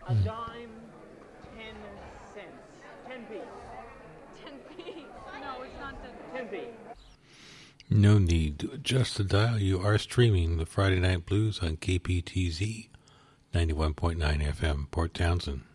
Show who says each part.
Speaker 1: A dime, 10 cents. 10p.
Speaker 2: 10p. No, it's not 10p.
Speaker 1: 10p.
Speaker 3: No need to adjust the dial. You are streaming the Friday Night Blues on KPTZ 91.9 FM, Port Townsend.